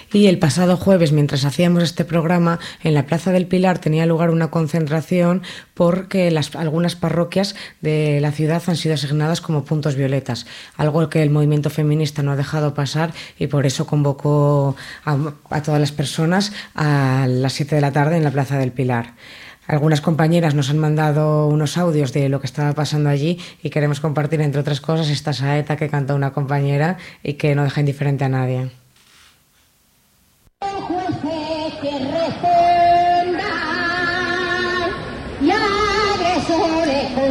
Y el pasado jueves, mientras hacíamos este programa, en la Plaza del Pilar tenía lugar una concentración porque algunas parroquias de la ciudad han sido asignadas como puntos violetas, algo que el movimiento feminista no ha dejado pasar y por eso convocó a todas las personas a las 7 de la tarde en la Plaza del Pilar. Algunas compañeras nos han mandado unos audios de lo que estaba pasando allí y queremos compartir, entre otras cosas, esta saeta que canta una compañera y que no deja indiferente a nadie.